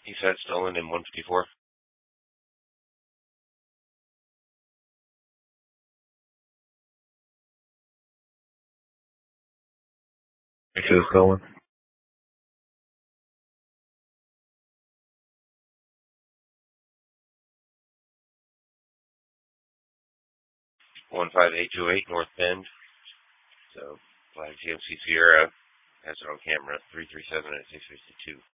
He said stolen in 154. He said stolen. 15828 North Bend. So, Flag GMC Sierra has it on camera, 337 at 652.